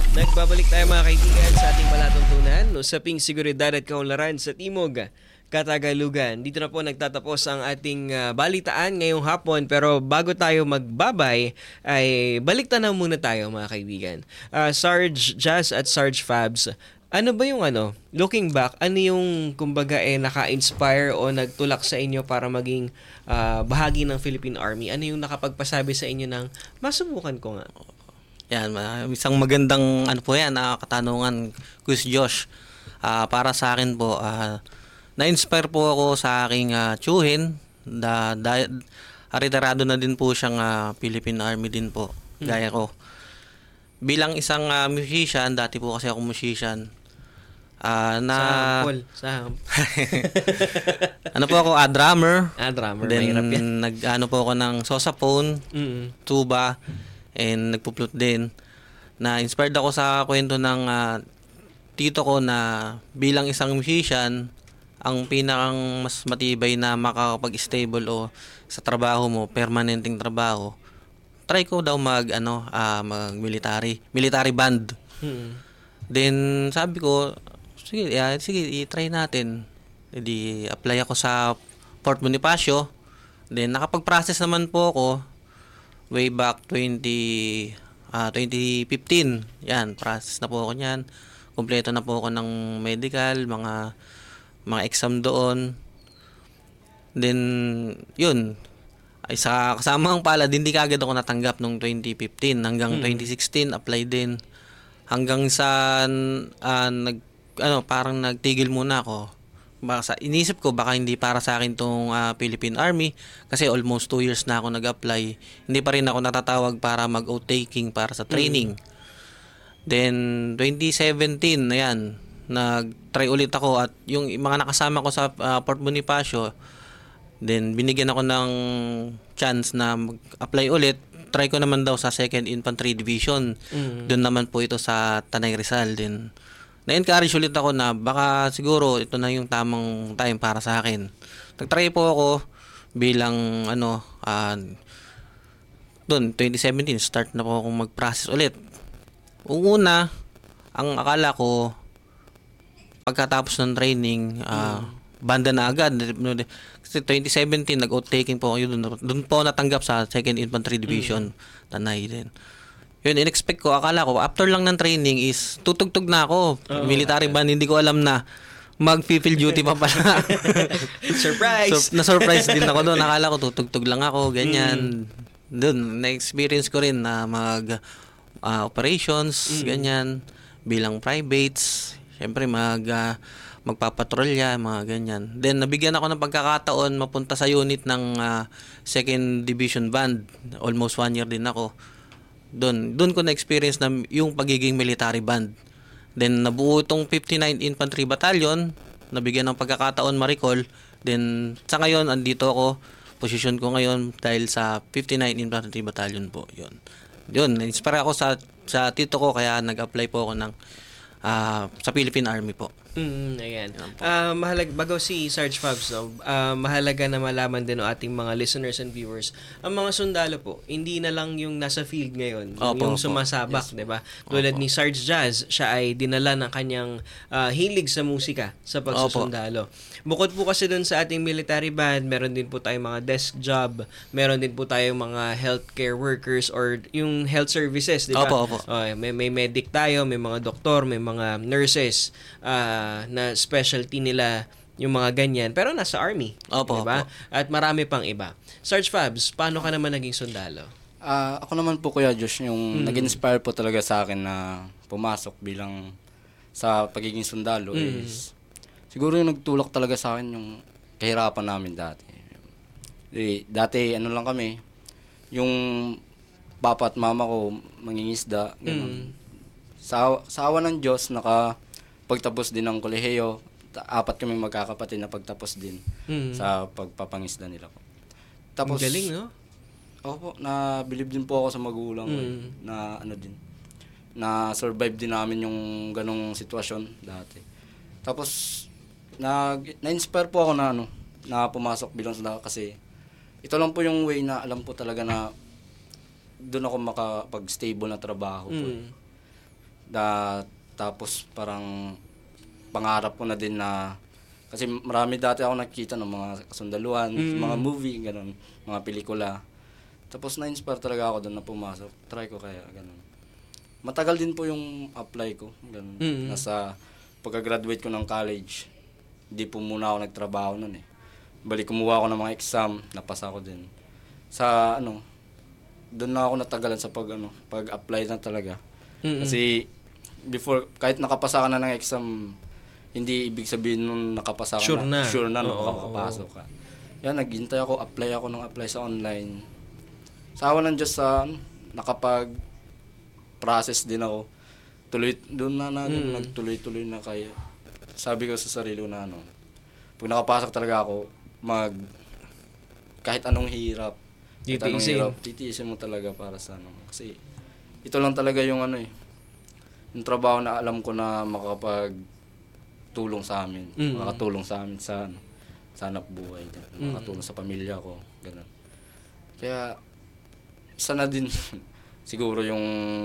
Nagbabalik tayo mga kaibigan sa ating palatuntunan, usaping seguridad at kaunlaran sa Timog, Katagalugan. Dito na po nagtatapos ang ating balitaan ngayong hapon, pero bago tayo magbabay ay balik tanaw muna tayo mga kaibigan. Sarge Jazz at Sarge Fabs, ano ba yung looking back, ano yung kumbaga naka-inspire o nagtulak sa inyo para maging bahagi ng Philippine Army? Ano yung nakapagpasabi sa inyo ng masubukan ko nga? Yan, isang magandang po yan, katanungan, Quiz Josh. Para sa akin po, na-inspire po ako sa aking tiyuhin. Retirado na din po siyang Philippine Army din po, gaya ko. Bilang isang musician, dati po kasi ako musician. Sample. Ano po ako, drummer. Drummer. Then, mahirap yan. po ako ng saxophone, tuba, and nagpo-flute din. Na-inspired ako sa kwento ng tito ko na bilang isang musician, ang pinakang mas matibay na makakapag-stable o sa trabaho mo, permanenteng trabaho, try ko daw military band. Then sabi ko, sige, i-try natin. Hindi apply ako sa Fort Bonifacio. Then nakapag-process naman po ako way back 2015. Yan, process na po ako niyan. Kumpleto na po ako ng medical, mga exam doon. Then yun, ay sa kasama ang palad, hindi kaagad ako natanggap nung 2015 hanggang 2016 apply din. Hanggang sa parang nagtigil muna ako. Inisip ko baka hindi para sa akin tong Philippine Army kasi almost 2 years na ako nag-apply. Hindi pa rin ako natatawag para mag-outtaking para sa training. Then 2017 ayan, nag-try ulit ako at yung mga nakasama ko sa Fort Bonifacio, then binigyan ako ng chance na mag-apply ulit. Try ko naman daw sa 2nd Infantry Division. Doon naman po ito sa Tanay Rizal din. Na-encourage ulit ako na baka siguro ito na yung tamang time para sa akin. Nag-try po ako bilang doon 2017 start na po akong mag-process ulit. Una, ang akala ko pagkatapos ng training, banda na agad. Kasi 2017 nag-outtaking po ako doon po natanggap sa 2nd Infantry Division, Tanay din. Yun, in-expect ko, akala ko, after lang ng training is, tutugtog na ako. Military band, hindi ko alam na mag-fulfill duty pa pala. Surprise! Na-surprise din ako doon. Akala ko, tutugtog lang ako, ganyan. Doon, na-experience ko rin na operations, ganyan, bilang privates. Siyempre, magpapatrolya, mga ganyan. Then, nabigyan ako ng pagkakataon mapunta sa unit ng 2nd Division Band. Almost 1 year din ako. Doon ko na-experience na yung pagiging military band. Then nabuo itong 59 Infantry Battalion, nabigyan ng pagkakataon ma-recall. Then sa ngayon andito ako, position ko ngayon dahil sa 59 Infantry Battalion po. Yun, na-inspire ako sa tito ko kaya nag-apply po ako ng sa Philippine Army po. Ayan. Mahalaga, bago si Sarge Fabs, mahalaga na malaman din ng ating mga listeners and viewers, ang mga sundalo po, hindi na lang yung nasa field ngayon, yung sumasabak, yes, di ba? Tulad ni Sarge Jazz, siya ay dinala ng kanyang hilig sa musika sa pagsusundalo. Bukod po kasi dun sa ating military band, meron din po tayong mga desk job, meron din po tayong mga healthcare workers or yung health services, di ba? May medic tayo, may mga doktor, may mga nurses, na specialty nila yung mga ganyan, pero nasa army, diba? At marami pang iba. Sarge Fabs, paano ka naman naging sundalo? Ako naman po, Kuya Josh, yung nag-inspire po talaga sa akin na pumasok bilang sa pagiging sundalo is siguro yung nagtulak talaga sa akin yung kahirapan namin dati. Dati lang kami, yung papa at mama ko mangingisda, ganun. Sa awa ng Diyos, pagtapos din ng kolehiyo, 4 kami magkakapatid na pagtapos din sa pagpapangisda nila po. Tapos, galing, no? Opo, na-believe din po ako sa magulang ko, na na survive din namin yung ganong sitwasyon dati. Tapos, na-inspire po ako na pumasok bilang sundalo kasi ito lang po yung way na alam po talaga na doon ako makapag-stable na trabaho po. Tapos parang pangarap ko na din na, kasi marami dati ako nakikita ng mga kasundaluhan, mga movie, ganun, mga pelikula. Tapos na-inspire talaga ako doon na pumasok. Try ko kaya, ganun. Matagal din po yung apply ko, ganun. Nasa pagka-graduate ko ng college, hindi po muna ako nagtrabaho noon eh. Balik kumuha ako ng mga exam, napasa ko din. Sa doon na ako natagalan sa pag-apply na talaga. Kasi before, kahit nakapasa ka na ng exam, hindi ibig sabihin nung nakapasa ka sure na makapasok ka. Yan, naghintay ako, apply sa online. Sa awa ng Diyos nakapag-process din ako. Nagtuloy-tuloy na kaya. Sabi ko sa sarili ko na pag nakapasok talaga ako, kahit anong hirap, titiisin mo talaga para sa Kasi ito lang talaga yung yung trabaho na alam ko na makakapagtulong sa amin. Makakatulong sa amin sa hanap buhay. Makakatulong sa pamilya ko. Ganun. Kaya, sana din siguro yung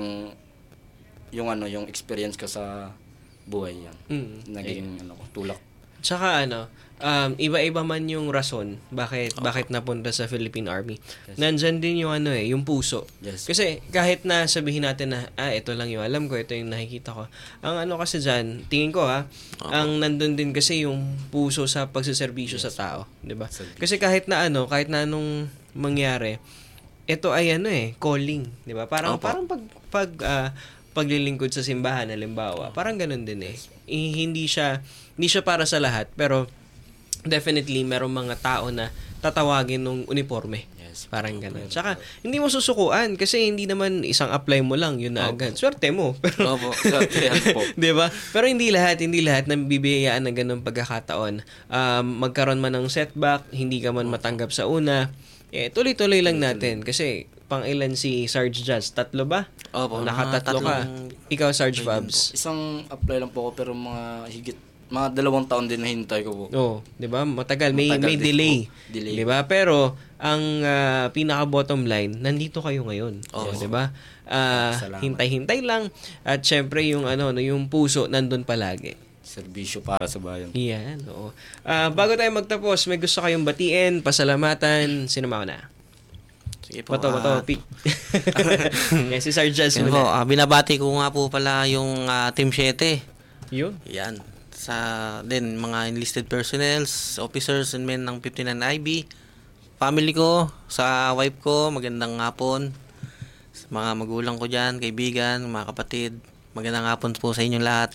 experience ko sa buhay yan. Naging tulak. Tsaka iba-iba man yung rason bakit napunta sa Philippine Army. Yes. Nandyan din yung yung puso. Yes. Kasi kahit na sabihin natin na ito lang yung alam ko, ito yung nakikita ko. Ang kasi dyan, tingin ko ang nandun din kasi yung puso sa pagseserbisyo sa tao, 'di ba? Kasi kahit na anong mangyari, ito ay calling, 'di ba? Parang paglilingkod sa simbahan, halimbawa. Parang ganun din hindi siya para sa lahat, pero definitely merong mga tao na tatawagin ng uniforme. Yes. Parang ganun. Tsaka, hindi mo susukuan kasi hindi naman isang apply mo lang, yun na agad. Swerte mo. Pero, swerte po. diba? Pero hindi lahat nabibigayaan ng ganung pagkakataon. Magkaroon man ng setback, hindi ka man matanggap sa una, tuloy-tuloy lang natin. Kasi, pang-ilan si Sarge Jazz? 3 ba? Opo. Naka-3 ka. Ikaw, Sarge Fabs? Isang apply lang po ako, pero mga 2 taon din na hintay ko po. Di ba? Matagal. May delay. Di ba? Pero, ang pinaka-bottom line, nandito kayo ngayon. Di ba? Hintay-hintay lang. At syempre, yung puso, nandun palagi. Serbisyo para sa bayan. Yan, oo. Bago tayo magtapos, may gusto kayong batiin, pasalamatan, sinama ko na. Sige po. Bato, pick. Si Sarge Jazz po, binabati ko nga po pala yung Team 7. Yun? Yan. Sa mga enlisted personnel, officers and men ng 59IB. Family ko, sa wife ko, magandang hapon. Sa mga magulang ko dyan, kaibigan, mga kapatid, magandang hapon po sa inyong lahat.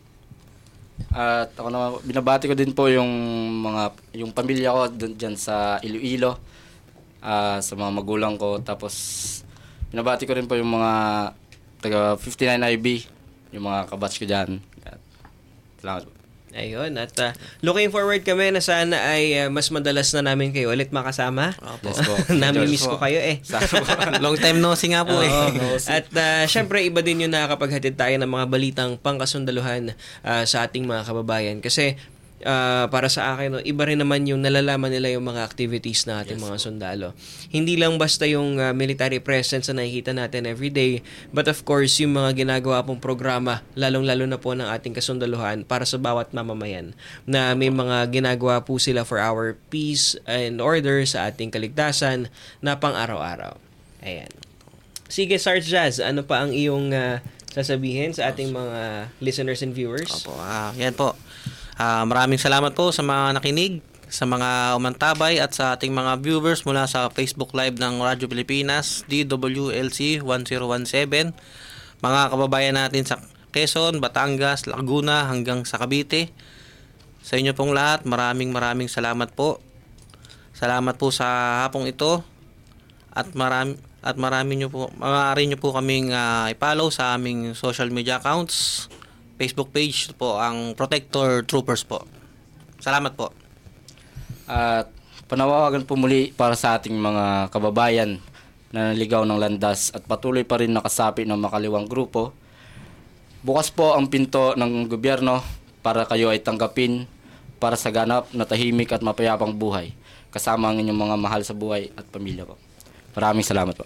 At ako naman, binabati ko din po yung pamilya ko dyan sa Iloilo. Sa mga magulang ko. Tapos, binabati ko rin po yung mga taga 59IB, yung mga kabatch ko dyan. Salamat po. Ayun, at looking forward kami na sana ay mas madalas na namin kayo ulit makasama. Yes po. Nami-miss ko kayo Long time no see nga po At syempre iba din yung nakakapaghatid tayo ng mga balitang pangkasundaluhan sa ating mga kababayan. Kasi para sa akin, iba rin naman yung nalalaman nila yung mga activities na ating mga sundalo. Hindi lang basta yung military presence na nakikita natin everyday, but of course, yung mga ginagawa pong programa, lalong-lalo na po ng ating kasundaluhan para sa bawat mamamayan, na may mga ginagawa po sila for our peace and order sa ating kaligtasan na pang-araw-araw. Ayan. Sige, Sarge Jazz, ano pa ang iyong sasabihin sa ating mga listeners and viewers? Opo, yan po. Maraming salamat po sa mga nakinig, sa mga umantabay at sa ating mga viewers mula sa Facebook Live ng Radyo Pilipinas, DWLC 1017. Mga kababayan natin sa Quezon, Batangas, Laguna hanggang sa Cavite. Sa inyo pong lahat, maraming salamat po. Salamat po sa hapong ito at maaari nyo po kaming i-follow sa aming social media accounts. Facebook page po ang Protector Troopers po. Salamat po. At panawagan po muli para sa ating mga kababayan na naligaw ng landas at patuloy pa rin nakasapi ng makaliwang grupo. Bukas po ang pinto ng gobyerno para kayo ay tanggapin para sa ganap na tahimik at mapayapang buhay kasama ang inyong mga mahal sa buhay at pamilya po. Maraming salamat po.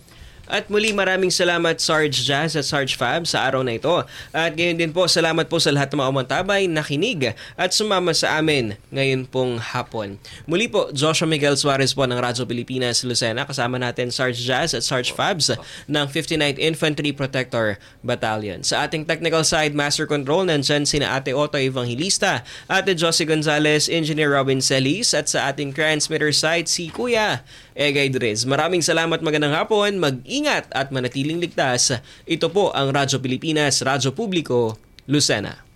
At muli maraming salamat Sarge Jazz at Sarge Fab sa araw na ito. At ngayon din po, salamat po sa lahat ng mga umantabay, nakinig at sumama sa amin ngayon pong hapon. Muli po, Joshua Miguel Suarez po ng Radyo Pilipinas, Lucena. Kasama natin Sarge Jazz at Sarge Fabs ng 59th Infantry Protector Battalion. Sa ating technical side, Master Control, nandyan sina Ate Otto Evangelista, Ate Josie Gonzalez, Engineer Robin Celis, at sa ating transmitter side, si Kuya Egay Drez. Maraming salamat, magandang hapon, mag-ingat at manatiling ligtas. Ito po ang Radyo Pilipinas, Radyo Publiko, Lucena.